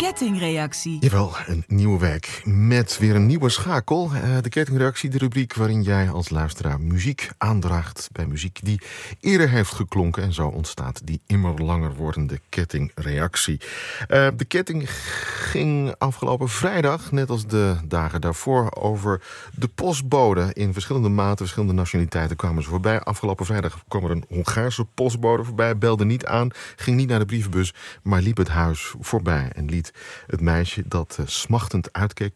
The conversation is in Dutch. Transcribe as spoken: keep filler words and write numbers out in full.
kettingreactie. Jawel, een nieuwe week met weer een nieuwe schakel. Uh, de kettingreactie, de rubriek waarin jij als luisteraar muziek aandraagt bij muziek die eerder heeft geklonken. En zo ontstaat die immer langer wordende kettingreactie. Uh, de ketting ging afgelopen vrijdag, net als de dagen daarvoor, over de postbode. In verschillende maten, verschillende nationaliteiten kwamen ze voorbij. Afgelopen vrijdag kwam er een Hongaarse postbode voorbij, belde niet aan, ging niet naar de brievenbus, maar liep het huis voorbij en liet het meisje dat uh, smachtend uitkeek